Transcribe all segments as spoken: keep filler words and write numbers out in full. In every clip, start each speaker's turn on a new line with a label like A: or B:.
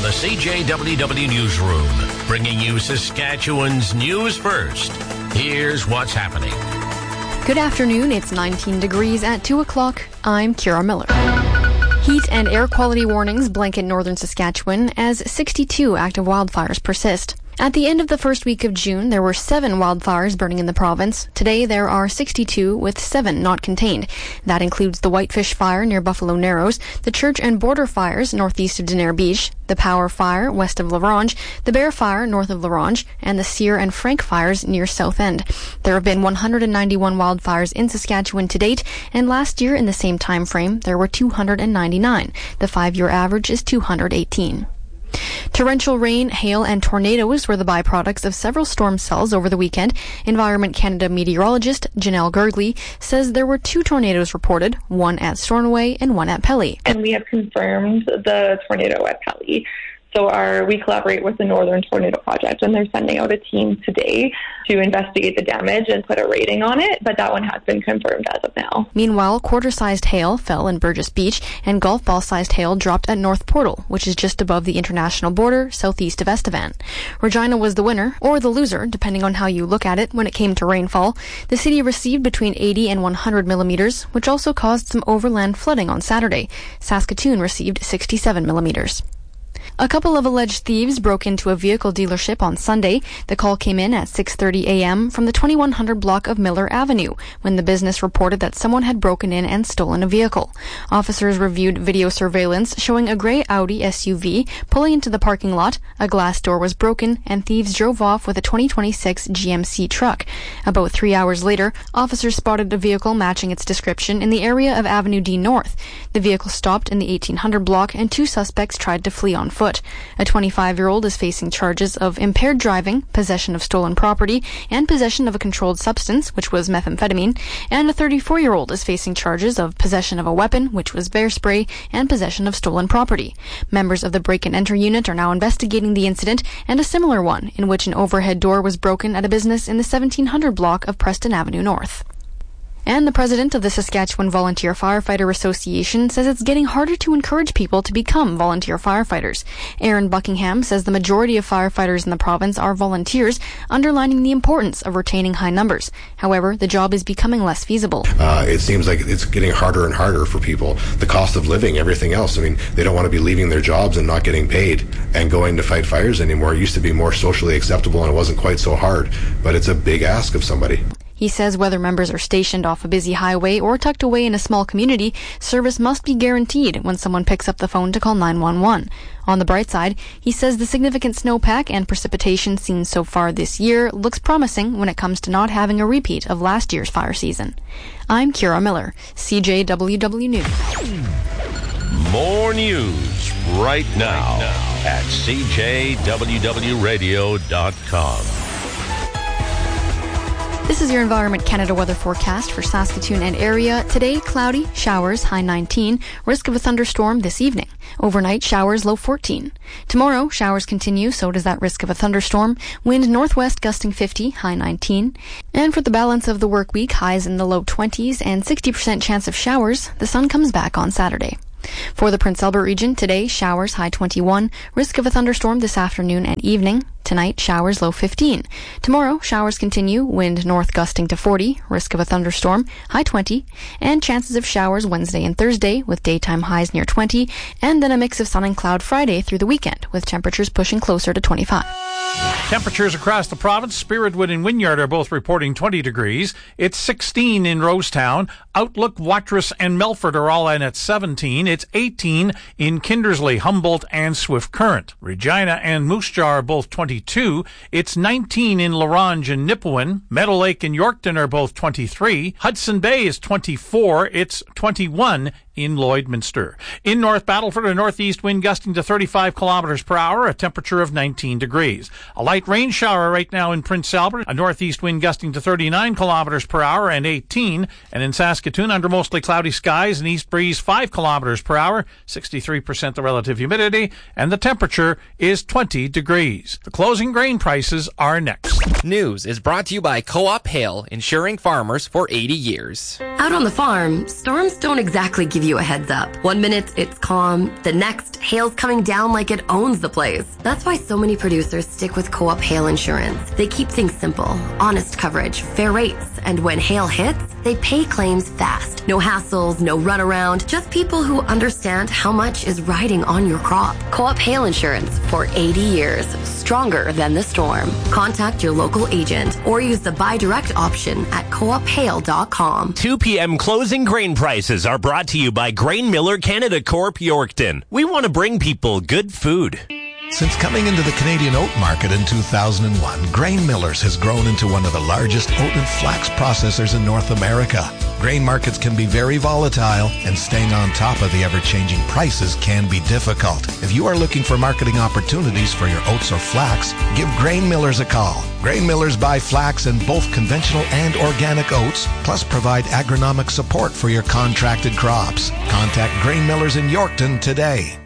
A: the C J W W Newsroom, bringing you Saskatchewan's news first. Here's what's happening.
B: Good afternoon. It's nineteen degrees at two o'clock. I'm Kira Miller. Heat and air quality warnings blanket northern Saskatchewan as sixty-two active wildfires persist. At the end of the first week of June, there were seven wildfires burning in the province. Today, there are sixty-two, with seven not contained. That includes the Whitefish Fire near Buffalo Narrows, the Church and Border Fires northeast of Denair Beach, the Power Fire west of La Ronge, the Bear Fire north of La Ronge, and the Sear and Frank Fires near South End. There have been one hundred ninety-one wildfires in Saskatchewan to date, and last year in the same time frame, there were two hundred ninety-nine. The five-year average is two hundred eighteen. Torrential rain, hail, and tornadoes were the byproducts of several storm cells over the weekend. Environment Canada meteorologist Janelle Gergley says there were two tornadoes reported, one at Stornoway and one at Pelly.
C: And we have confirmed the tornado at Pelly. So our, we collaborate with the Northern Tornado Project, and they're sending out a team today to investigate the damage and put a rating on it, but that one has been confirmed as of now.
B: Meanwhile, quarter-sized hail fell in Burgess Beach, and golf ball-sized hail dropped at North Portal, which is just above the international border, southeast of Estevan. Regina was the winner, or the loser, depending on how you look at it, when it came to rainfall. The city received between eighty and one hundred millimeters, which also caused some overland flooding on Saturday. Saskatoon received sixty-seven millimeters. A couple of alleged thieves broke into a vehicle dealership on Sunday. The call came in at six thirty a.m. from the twenty-one hundred block of Miller Avenue, when the business reported that someone had broken in and stolen a vehicle. Officers reviewed video surveillance showing a gray Audi S U V pulling into the parking lot, a glass door was broken, and thieves drove off with a twenty twenty-six G M C truck. About three hours later, officers spotted a vehicle matching its description in the area of Avenue D North. The vehicle stopped in the eighteen hundred block, and two suspects tried to flee on foot. A twenty-five-year-old is facing charges of impaired driving, possession of stolen property, and possession of a controlled substance, which was methamphetamine, and a thirty-four-year-old is facing charges of possession of a weapon, which was bear spray, and possession of stolen property. Members of the break-and-enter unit are now investigating the incident and a similar one in which an overhead door was broken at a business in the seventeen hundred block of Preston Avenue North. And the president of the Saskatchewan Volunteer Firefighter Association says it's getting harder to encourage people to become volunteer firefighters. Aaron Buckingham says the majority of firefighters in the province are volunteers, underlining the importance of retaining high numbers. However, the job is becoming less feasible.
D: Uh, it seems like it's getting harder and harder for people. The cost of living, everything else. I mean, they don't want to be leaving their jobs and not getting paid and going to fight fires anymore. It used to be more socially acceptable and it wasn't quite so hard, but it's a big ask of somebody.
B: He says whether members are stationed off a busy highway or tucked away in a small community, service must be guaranteed when someone picks up the phone to call nine one one. On the bright side, he says the significant snowpack and precipitation seen so far this year looks promising when it comes to not having a repeat of last year's fire season. I'm Kira Miller, C J W W News.
A: More news right now at C J W W radio dot com.
B: This is your Environment Canada weather forecast for Saskatoon and area. Today, cloudy, showers, high nineteen. Risk of a thunderstorm this evening. Overnight, showers, low fourteen. Tomorrow, showers continue, so does that risk of a thunderstorm. Wind northwest gusting fifty, high nineteen. And for the balance of the work week, highs in the low twenties and sixty percent chance of showers. The sun comes back on Saturday. For the Prince Albert region, today, showers, high twenty-one. Risk of a thunderstorm this afternoon and evening. Tonight, showers, low fifteen. Tomorrow, showers continue, wind north gusting to forty, risk of a thunderstorm, high twenty, and chances of showers Wednesday and Thursday with daytime highs near twenty, and then a mix of sun and cloud Friday through the weekend with temperatures pushing closer to twenty-five.
E: Temperatures across the province, Spiritwood and Wynyard are both reporting twenty degrees. It's sixteen in Rosetown. Outlook, Watrous, and Melfort are all in at seventeen. It's eighteen in Kindersley, Humboldt, and Swift Current. Regina and Moose Jaw are both twenty-two. It's nineteen in La Ronge and Nipawin. Meadow Lake and Yorkton are both twenty-three. Hudson Bay is twenty-four. It's twenty-one in Lloydminster. In North Battleford, a northeast wind gusting to thirty-five kilometers per hour, a temperature of nineteen degrees. A light rain shower right now in Prince Albert, a northeast wind gusting to thirty-nine kilometers per hour and eighteen. And in Saskatoon, under mostly cloudy skies, an east breeze five kilometers per hour, sixty-three percent the relative humidity, and the temperature is twenty degrees. The closing grain prices are next.
F: News is brought to you by Co-op Hale, insuring farmers for eighty years. Out on the farm, storms don't exactly give you a heads up. One minute it's calm, the next hail's coming down like it owns the place. That's why so many producers stick with Co-op Hail Insurance. They keep things simple, honest coverage, fair rates, and when hail hits, they pay claims fast. No hassles, no runaround, just people who understand how much is riding on your crop. Co-op Hail Insurance for eighty years, stronger than the storm. Contact your local agent or use the buy direct option at co op hail dot com.
G: two p.m. closing grain prices are brought to you by Grain Miller Canada Corp Yorkton. We want to bring people good food.
H: Since coming into the Canadian oat market in two thousand one, Grain Millers has grown into one of the largest oat and flax processors in North America. Grain markets can be very volatile, and staying on top of the ever-changing prices can be difficult. If you are looking for marketing opportunities for your oats or flax, give Grain Millers a call. Grain Millers buy flax in both conventional and organic oats, plus provide agronomic support for your contracted crops. Contact Grain Millers in Yorkton today.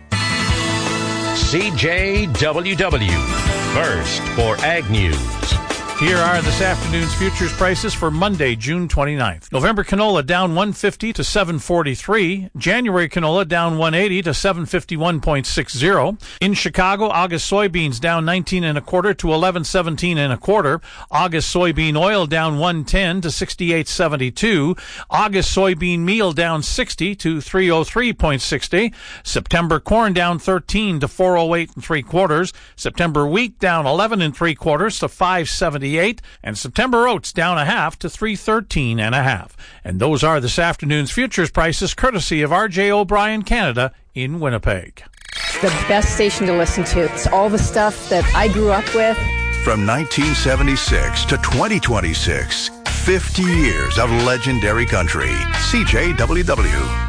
A: C J W W, first for Ag News.
E: Here are this afternoon's futures prices for Monday, June twenty-ninth. November canola down one fifty to seven forty-three. January canola down one eighty to seven fifty-one point six zero. In Chicago, August soybeans down nineteen and a quarter to eleven seventeen and a quarter. August soybean oil down one ten to sixty-eight seventy-two. August soybean meal down sixty to three oh three point six zero. September corn down thirteen to four oh eight and three quarters. September wheat down eleven and three quarters to five seventy-eight. And September oats down a half to three thirteen and a half. And those are this afternoon's futures prices, courtesy of R J O'Brien Canada in Winnipeg.
I: The best station to listen to. It's all the stuff that I grew up with.
J: From nineteen seventy-six to twenty twenty-six, fifty years of legendary country. C J W W.